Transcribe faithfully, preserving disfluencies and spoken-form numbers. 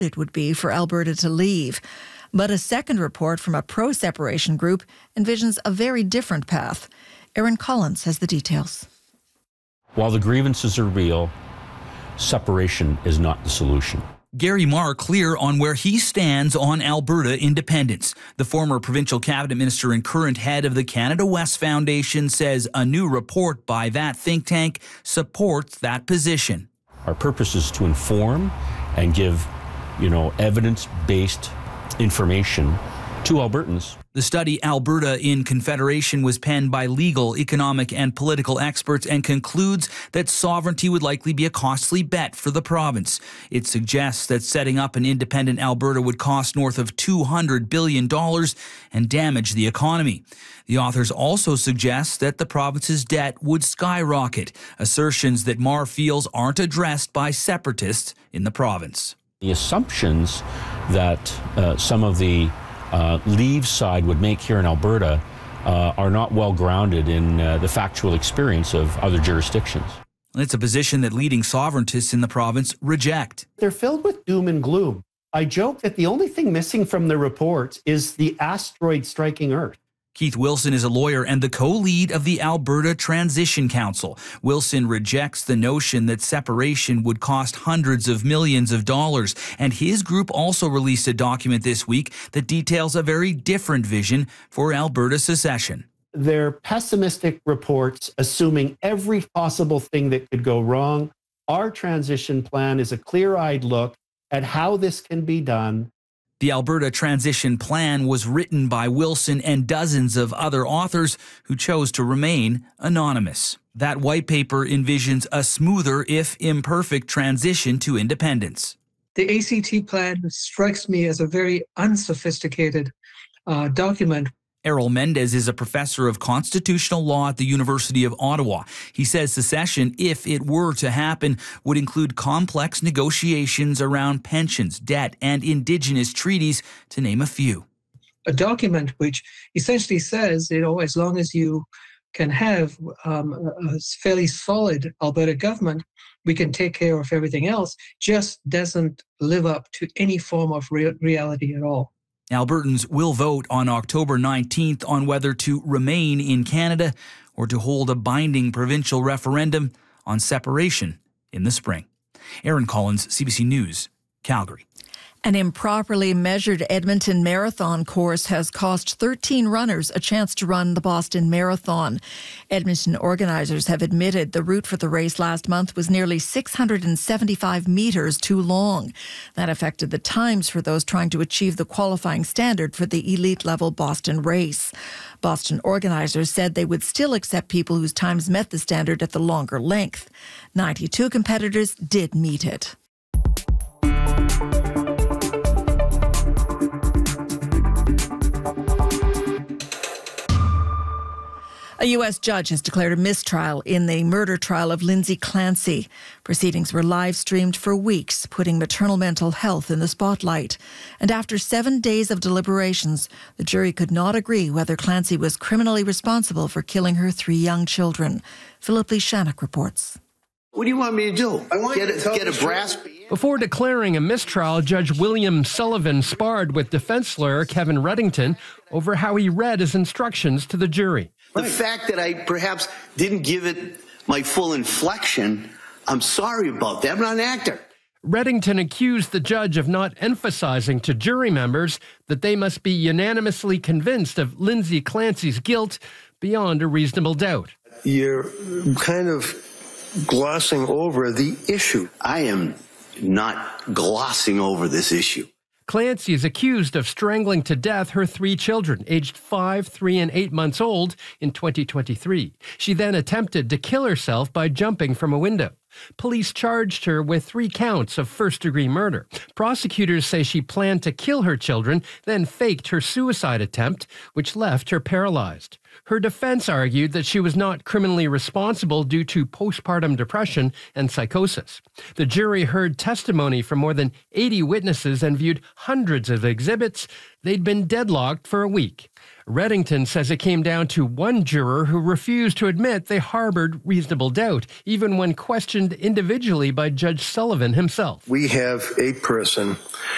it would be for Alberta to leave. But a second report from a pro-separation group envisions a very different path. Aaron Collins has the details. While the grievances are real, separation is not the solution. Gary Marr clear on where he stands on Alberta independence. The former provincial cabinet minister and current head of the Canada West Foundation says a new report by that think tank supports that position. Our purpose is to inform and give, you know, evidence-based information to Albertans. The study Alberta in Confederation was penned by legal, economic and political experts and concludes that sovereignty would likely be a costly bet for the province. It suggests that setting up an independent Alberta would cost north of two hundred billion dollars and damage the economy. The authors also suggest that the province's debt would skyrocket, assertions that Marr feels aren't addressed by separatists in the province. The assumptions that uh, some of the Uh, Leave side would make here in Alberta uh, are not well grounded in uh, the factual experience of other jurisdictions. It's a position that leading sovereigntists in the province reject. They're filled with doom and gloom. I joke that the only thing missing from the reports is the asteroid striking Earth. Keith Wilson is a lawyer and the co-lead of the Alberta Transition Council. Wilson rejects the notion that separation would cost hundreds of millions of dollars, and his group also released a document this week that details a very different vision for Alberta secession. They're pessimistic reports, assuming every possible thing that could go wrong. Our transition plan is a clear-eyed look at how this can be done. The Alberta Transition Plan was written by Wilson and dozens of other authors who chose to remain anonymous. That white paper envisions a smoother, if imperfect, transition to independence. The A C T plan strikes me as a very unsophisticated uh, document. Errol Mendez is a professor of constitutional law at the University of Ottawa. He says secession, if it were to happen, would include complex negotiations around pensions, debt, and Indigenous treaties, to name a few. A document which essentially says, you know, as long as you can have um, a fairly solid Alberta government, we can take care of everything else, just doesn't live up to any form of re- reality at all. Albertans will vote on October nineteenth on whether to remain in Canada or to hold a binding provincial referendum on separation in the spring. Aaron Collins, C B C News, Calgary. An improperly measured Edmonton Marathon course has cost thirteen runners a chance to run the Boston Marathon. Edmonton organizers have admitted the route for the race last month was nearly six hundred seventy-five metres too long. That affected the times for those trying to achieve the qualifying standard for the elite-level Boston race. Boston organizers said they would still accept people whose times met the standard at the longer length. ninety-two competitors did meet it. A U S judge has declared a mistrial in the murder trial of Lindsay Clancy. Proceedings were live-streamed for weeks, putting maternal mental health in the spotlight. And after seven days of deliberations, the jury could not agree whether Clancy was criminally responsible for killing her three young children. Philip Lee Shannock reports. What do you want me to do? I want get you to a, get a brass... Before declaring a mistrial, Judge William Sullivan sparred with defense lawyer Kevin Reddington over how he read his instructions to the jury. The fact that I perhaps didn't give it my full inflection, I'm sorry about that. I'm not an actor. Reddington accused the judge of not emphasizing to jury members that they must be unanimously convinced of Lindsay Clancy's guilt beyond a reasonable doubt. You're kind of glossing over the issue. I am not glossing over this issue. Clancy is accused of strangling to death her three children, aged five, three, and eight months old, in twenty twenty-three. She then attempted to kill herself by jumping from a window. Police charged her with three counts of first-degree murder. Prosecutors say she planned to kill her children, then faked her suicide attempt, which left her paralyzed. Her defense argued that she was not criminally responsible due to postpartum depression and psychosis. The jury heard testimony from more than eighty witnesses and viewed hundreds of exhibits. They'd been deadlocked for a week. Reddington says it came down to one juror who refused to admit they harbored reasonable doubt, even when questioned individually by Judge Sullivan himself. We have a person